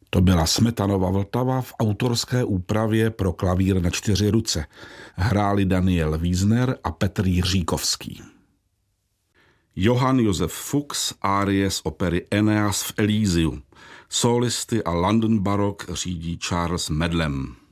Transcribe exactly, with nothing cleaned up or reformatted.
To byla Smetanova Vltava v autorské úpravě pro klavír na čtyři ruce. Hráli Daniel Wiesner a Petr Jiříkovský. Johann Josef Fuchs, árie z opery Eneas v Elysiu. Solisty a London Baroque řídí Charles Medlem.